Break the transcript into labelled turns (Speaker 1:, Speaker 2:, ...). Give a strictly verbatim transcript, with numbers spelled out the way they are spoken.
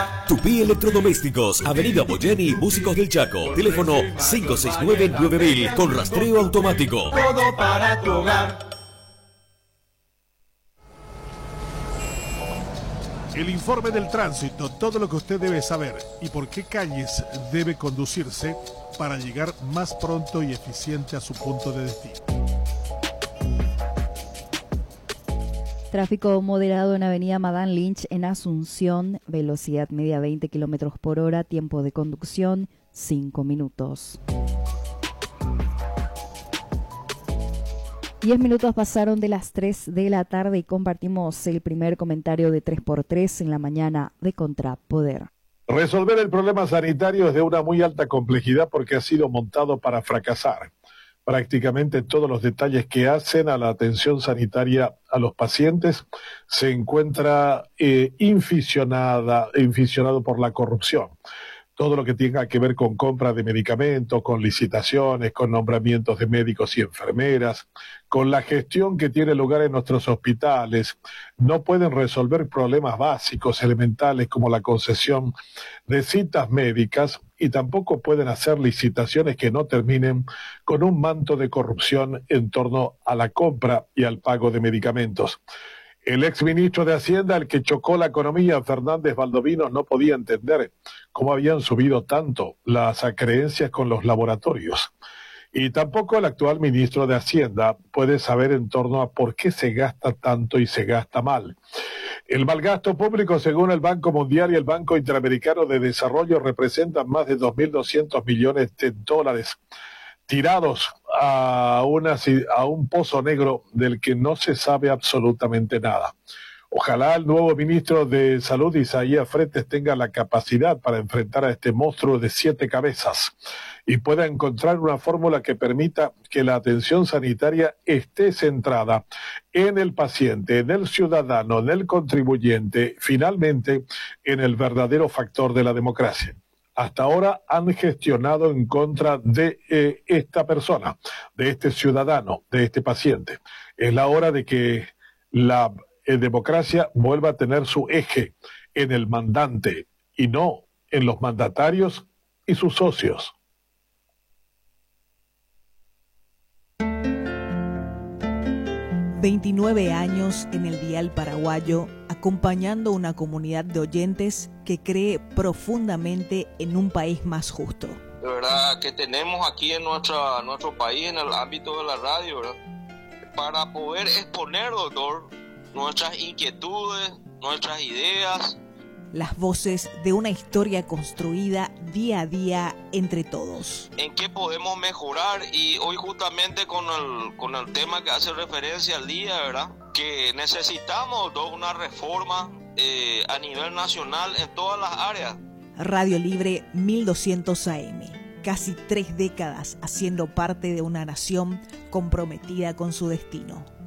Speaker 1: Tupí Electrodomésticos, Avenida Boyeni, Músicos del Chaco. Teléfono cinco seis nueve nueve mil con rastreo automático.
Speaker 2: Todo para tu hogar.
Speaker 3: El informe del tránsito, todo lo que usted debe saber y por qué calles debe conducirse para llegar más pronto y eficiente a su punto de destino.
Speaker 4: Tráfico moderado en Avenida Madame Lynch en Asunción, velocidad media veinte kilómetros por hora, tiempo de conducción cinco minutos. Diez minutos pasaron de las tres de la tarde y compartimos el primer comentario de tres por tres en la mañana de Contrapoder.
Speaker 5: Resolver el problema sanitario es de una muy alta complejidad porque ha sido montado para fracasar. Prácticamente todos los detalles que hacen a la atención sanitaria a los pacientes se encuentra eh, inficionada, inficionado por la corrupción. Todo lo que tenga que ver con compra de medicamentos, con licitaciones, con nombramientos de médicos y enfermeras, con la gestión que tiene lugar en nuestros hospitales, no pueden resolver problemas básicos, elementales, como la concesión de citas médicas, y tampoco pueden hacer licitaciones que no terminen con un manto de corrupción en torno a la compra y al pago de medicamentos. El exministro de Hacienda, el que chocó la economía, Fernández Valdovinos, no podía entender cómo habían subido tanto las acreencias con los laboratorios. Y tampoco el actual ministro de Hacienda puede saber en torno a por qué se gasta tanto y se gasta mal. El mal gasto público, según el Banco Mundial y el Banco Interamericano de Desarrollo, representan más de dos mil doscientos millones de dólares tirados a, una, a un pozo negro del que no se sabe absolutamente nada. Ojalá el nuevo ministro de Salud, Isaías Fretes, tenga la capacidad para enfrentar a este monstruo de siete cabezas y pueda encontrar una fórmula que permita que la atención sanitaria esté centrada en el paciente, en el ciudadano, en el contribuyente, finalmente en el verdadero factor de la democracia. Hasta ahora han gestionado en contra de eh, esta persona, de este ciudadano, de este paciente. Es la hora de que la eh, democracia vuelva a tener su eje en el mandante y no en los mandatarios y sus socios.
Speaker 6: veintinueve años en el dial paraguayo, acompañando una comunidad de oyentes que cree profundamente en un país más justo.
Speaker 7: De verdad que tenemos aquí en nuestra, nuestro país, en el ámbito de la radio, ¿verdad?, para poder exponer, doctor, nuestras inquietudes, nuestras ideas.
Speaker 6: Las voces de una historia construida día a día entre todos.
Speaker 7: ¿En qué podemos mejorar? Y hoy justamente con el, con el tema que hace referencia al día, ¿verdad?, que necesitamos toda una reforma eh, a nivel nacional en todas las áreas.
Speaker 6: Radio Libre mil doscientos A M. Casi tres décadas haciendo parte de una nación comprometida con su destino.